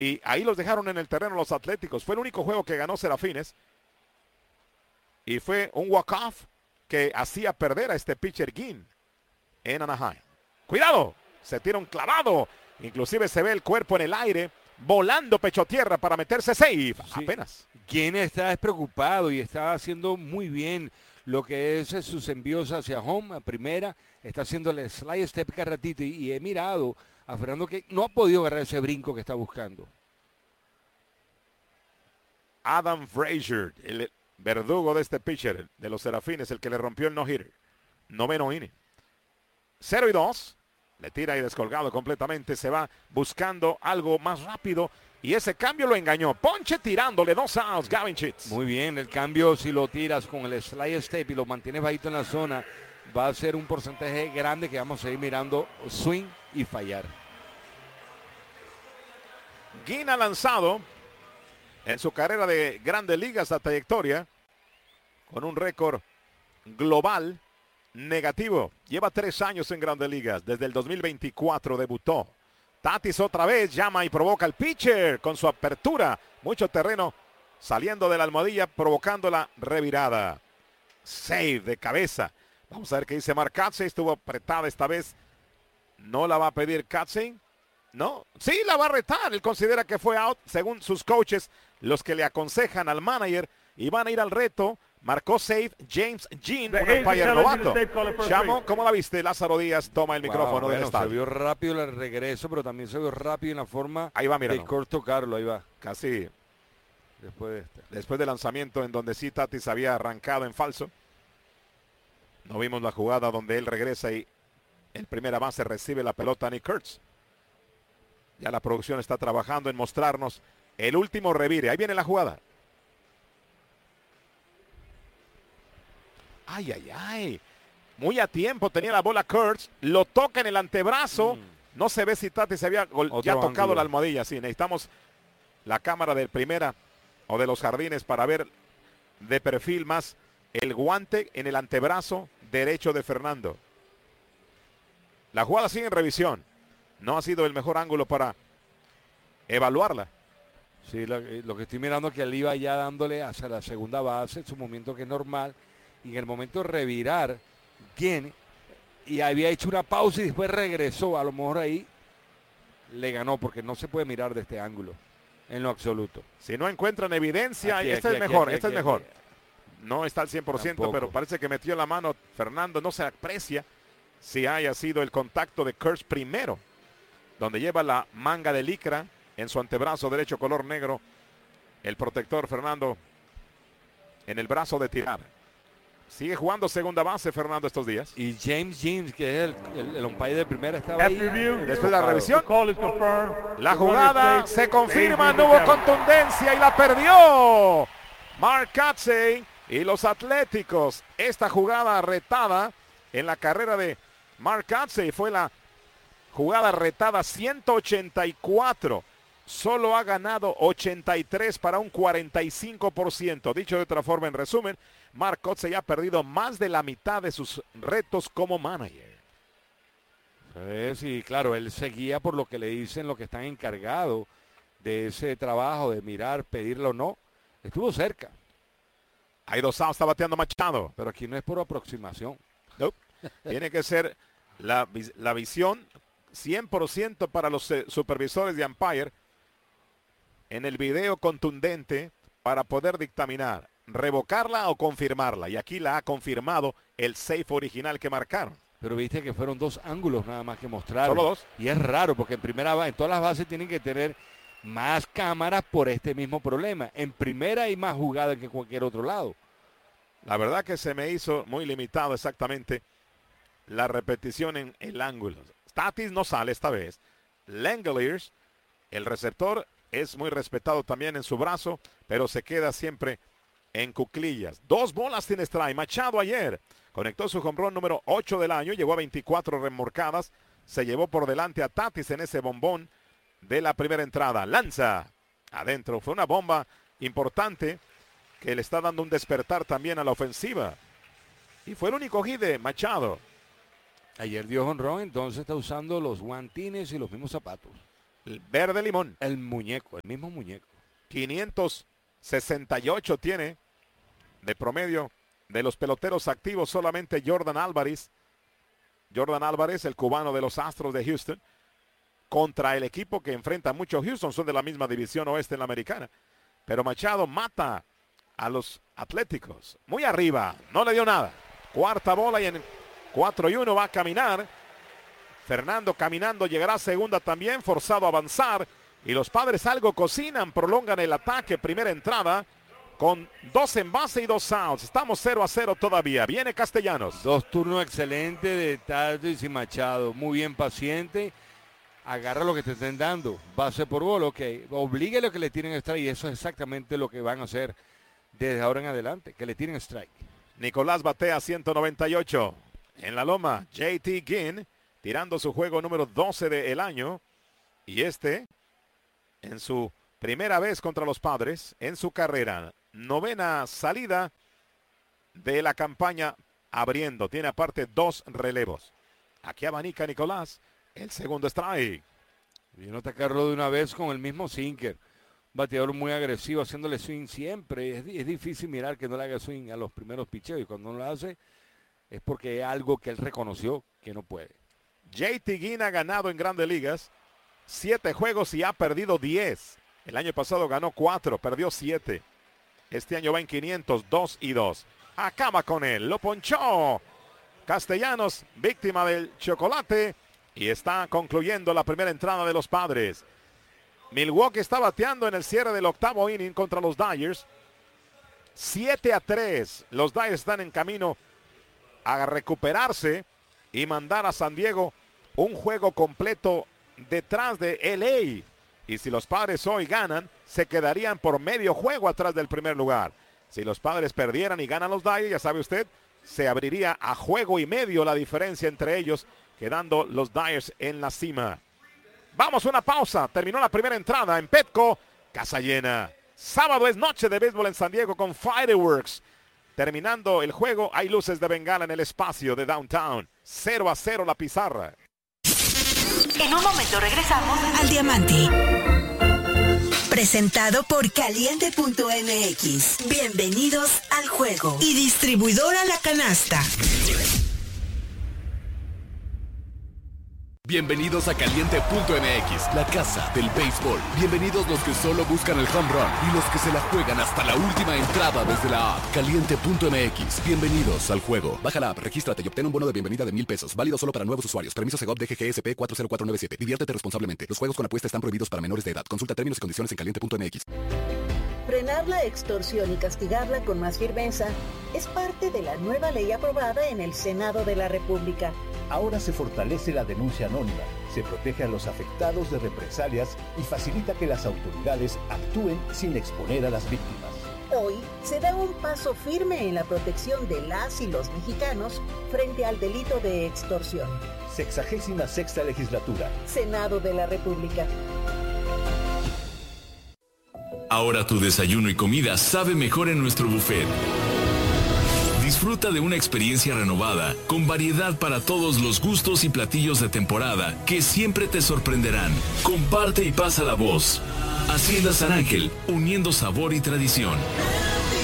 Y ahí los dejaron en el terreno los Atléticos. Fue el único juego que ganó Serafines. Y fue un walk-off que hacía perder a este pitcher Ginn en Anaheim. ¡Cuidado! Se tira un clavado. Inclusive se ve el cuerpo en el aire, volando pecho tierra para meterse safe. Sí. Apenas. Ginn está despreocupado y está haciendo muy bien lo que es sus envíos hacia home, a primera. Está haciendo el slide step cada ratito y he mirado a Fernando que no ha podido agarrar ese brinco que está buscando. Adam Frazier, el verdugo de este pitcher de los Serafines, el que le rompió el no-hitter. Noveno inning. 0-2. Le tira y descolgado completamente. Se va buscando algo más rápido. Y ese cambio lo engañó. Ponche tirándole 2 outs. Gavin Sheets. Muy bien. El cambio, si lo tiras con el slide step y lo mantienes bajito en la zona, va a ser un porcentaje grande que vamos a ir mirando swing y fallar. Ginn ha lanzado en su carrera de Grandes Ligas, la trayectoria, con un récord global negativo. Lleva 3 años en Grandes Ligas. Desde el 2024 debutó. Tatis otra vez llama y provoca al pitcher con su apertura. Mucho terreno saliendo de la almohadilla, provocando la revirada. Save de cabeza. Vamos a ver qué dice Mark Kotsay. Estuvo apretada esta vez. No la va a pedir Kotsay. No, sí la va a retar. Él considera que fue out, según sus coaches, los que le aconsejan al manager y van a ir al reto. Marcó safe James Ginn, un umpire novato. Chamo, ¿cómo la viste? Lázaro Díaz toma el micrófono del estadio. Se vio rápido el regreso, pero también se vio rápido en la forma ahí va, de tocarlo. Ahí va. Casi después del lanzamiento en donde sí Tatis había arrancado en falso. No vimos la jugada donde él regresa y en primera base recibe la pelota Nick Kurtz. Ya la producción está trabajando en mostrarnos el último revire. Ahí viene la jugada. Ay, ay, ay. Muy a tiempo tenía la bola Kurtz. Lo toca en el antebrazo. No se ve si Tatis se había ya tocado la almohadilla. Sí, necesitamos la cámara de primera o de los jardines para ver de perfil más el guante en el antebrazo derecho de Fernando. La jugada sigue en revisión. No ha sido el mejor ángulo para evaluarla. Sí, lo que estoy mirando es que él iba ya dándole hacia la segunda base, su movimiento que es normal. Y en el momento de revirar, Ginn, y había hecho una pausa y después regresó. A lo mejor ahí le ganó porque no se puede mirar de este ángulo en lo absoluto. Si no encuentran evidencia, este es mejor. No está al 100%, tampoco. Pero parece que metió la mano Fernando. No se aprecia si haya sido el contacto de Kurtz primero, donde lleva la manga de licra en su antebrazo derecho color negro. El protector Fernando en el brazo de tirar. Sigue jugando segunda base Fernando estos días. Y James Ginn, que es el umpire de primera, estaba ahí. Después de la revisión, la jugada se confirma, no hubo contundencia y la perdió Mark Kotsay y los Atléticos. Esta jugada retada en la carrera de Mark Kotsay fue la jugada retada 184. Solo ha ganado 83 para un 45%. Dicho de otra forma, en resumen, Mark Kotsay ha perdido más de la mitad de sus retos como manager. Sí, claro, él seguía por lo que le dicen los que están encargados de ese trabajo, de mirar, pedirlo o no. Estuvo cerca. Hay 2 outs, está bateando Machado. Pero aquí no es por aproximación. Nope. Tiene que ser la visión 100% para los supervisores de umpire en el video contundente para poder dictaminar, revocarla o confirmarla. Y aquí la ha confirmado el safe original que marcaron. Pero viste que fueron 2 ángulos nada más que mostraron. Solo 2. Y es raro porque en todas las bases tienen que tener más cámaras por este mismo problema. En primera hay más jugadas que cualquier otro lado. La verdad que se me hizo muy limitado exactamente la repetición en el ángulo. Tatis no sale esta vez. Langeliers, el receptor, es muy respetado también en su brazo, pero se queda siempre en cuclillas. 2 bolas sin strike. Machado ayer conectó su home run número 8 del año, llegó a 24 remolcadas, se llevó por delante a Tatis en ese bombón de la primera entrada. Lanza adentro. Fue una bomba importante que le está dando un despertar también a la ofensiva. Y fue el único hit de Machado. Ayer dio home run, entonces está usando los guantines y los mismos zapatos. Verde limón. El muñeco, el mismo muñeco. 568 tiene de promedio de los peloteros activos solamente Jordan Álvarez. Jordan Álvarez, el cubano de los Astros de Houston, contra el equipo que enfrenta mucho Houston, son de la misma división oeste en la americana. Pero Machado mata a los Atléticos. Muy arriba, no le dio nada. Cuarta bola y en 4-1 va a caminar. Fernando caminando, llegará a segunda también, forzado a avanzar. Y los Padres algo cocinan, prolongan el ataque. Primera entrada con 2 en base y 2 outs. Estamos 0-0 todavía. Viene Castellanos. 2 turnos excelentes de Tatis y Machado. Muy bien, paciente. Agarra lo que te estén dando. Base por bola, ok. Oblíguele a que le tiren strike. Y eso es exactamente lo que van a hacer desde ahora en adelante. Que le tiren strike. Nicolás batea 198. En la loma, JT Ginn tirando su juego número 12 del año. Y en su primera vez contra los Padres en su carrera. 9ª salida de la campaña abriendo. Tiene aparte 2 relevos. Aquí abanica Nicolás. El segundo strike. Vino a atacarlo de una vez con el mismo sinker. Bateador muy agresivo, haciéndole swing siempre. Es difícil mirar que no le haga swing a los primeros picheos. Y cuando no lo hace es porque es algo que él reconoció que no puede. JT Ginn ha ganado en Grandes Ligas 7 juegos y ha perdido 10. El año pasado ganó 4, perdió 7. Este año va en 502-2. Acaba con él, lo ponchó. Castellanos, víctima del chocolate. Y está concluyendo la primera entrada de los Padres. Milwaukee está bateando en el cierre del 8º inning contra los Dodgers. 7-3. Los Dodgers están en camino a recuperarse y mandar a San Diego un juego completo detrás de LA. Y si los Padres hoy ganan, se quedarían por medio juego atrás del primer lugar. Si los Padres perdieran y ganan los Dodgers, ya sabe usted, se abriría a juego y medio la diferencia entre ellos, quedando los Dodgers en la cima. Vamos a una pausa. Terminó la primera entrada en Petco. Casa llena. Sábado es noche de béisbol en San Diego con fireworks. Terminando el juego, hay luces de bengala en el espacio de Downtown. 0-0 la pizarra. En un momento regresamos al Diamante. Presentado por Caliente.mx. Bienvenidos al juego. Y distribuidora La Canasta. Bienvenidos a Caliente.mx, la casa del béisbol. Bienvenidos los que solo buscan el home run y los que se la juegan hasta la última entrada desde la app. Caliente.mx, bienvenidos al juego. Baja la app, regístrate y obtén un bono de bienvenida de $1,000. Válido solo para nuevos usuarios. Permiso Segov DGGSP 40497. Diviértete responsablemente. Los juegos con apuesta están prohibidos para menores de edad. Consulta términos y condiciones en Caliente.mx. Frenar la extorsión y castigarla con más firmeza es parte de la nueva ley aprobada en el Senado de la República. Ahora se fortalece la denuncia anónima, se protege a los afectados de represalias y facilita que las autoridades actúen sin exponer a las víctimas. Hoy se da un paso firme en la protección de las y los mexicanos frente al delito de extorsión. 66ª legislatura. Senado de la República. Ahora tu desayuno y comida sabe mejor en nuestro buffet. Disfruta de una experiencia renovada, con variedad para todos los gustos y platillos de temporada que siempre te sorprenderán. Comparte y pasa la voz. Hacienda San Ángel, uniendo sabor y tradición.